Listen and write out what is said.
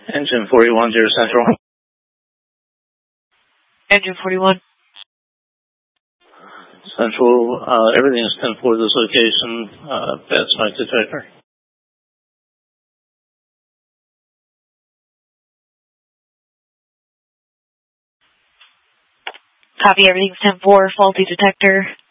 Engine 41, 0 Central. Engine 41. Central, everything is 10-4 this location, bad smoke detector. Copy, everything's 10-4, faulty detector.